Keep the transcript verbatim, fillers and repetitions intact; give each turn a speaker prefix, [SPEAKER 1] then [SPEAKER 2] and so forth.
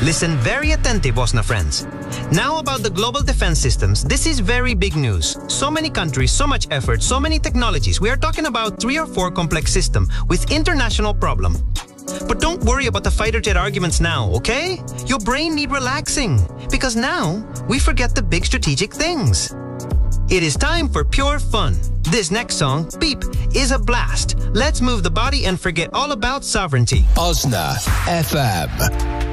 [SPEAKER 1] Listen very attentive, Osna friends. Now about the global defense systems, this is very big news. So many countries, so much effort, so many technologies. We are talking about three or four complex systems with international problem. But don't worry about the fighter jet arguments now, okay? Your brain need relaxing, because now we forget the big strategic things. It is time for pure fun. This next song, Beep, is a blast. Let's move the body and forget all about sovereignty.
[SPEAKER 2] Osna F M.